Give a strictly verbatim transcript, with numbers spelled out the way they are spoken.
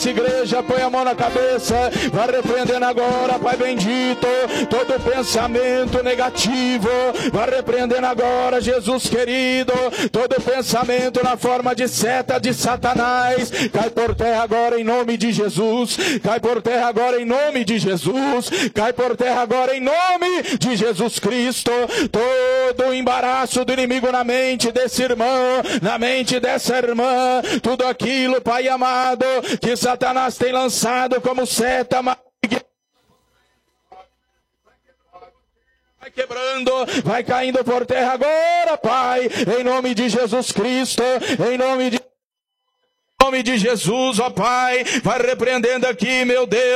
Igreja, põe a mão na cabeça, vai repreendendo agora, Pai bendito, todo pensamento negativo, vai repreendendo agora, Jesus querido, todo pensamento na forma de seta de Satanás, cai por terra agora em nome de Jesus, cai por terra agora em nome de Jesus, cai por terra agora em nome de Jesus Cristo, todo o embaraço do inimigo na mente desse irmão, na mente dessa irmã, tudo aquilo, Pai amado, que Satanás tem lançado como seta maligna, vai quebrando, vai caindo por terra agora, Pai, em nome de Jesus Cristo, em nome de, em nome de Jesus, ó Pai, vai repreendendo aqui, meu Deus.